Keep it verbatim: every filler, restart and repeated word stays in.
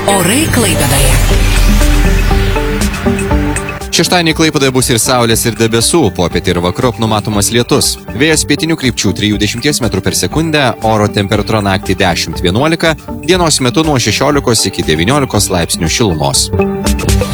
Orai Klaipėdoje. Šeštadienį Klaipėdoje bus ir saulės, ir debesų, popietį ir vakarop numatomas lietus. Vėjas pietinių krypčių trisdešimt metrų per sekundę, oro temperatūra naktį dešimt vienuolika, dienos metu nuo šešiolikos iki devyniolikos laipsnių šilumos.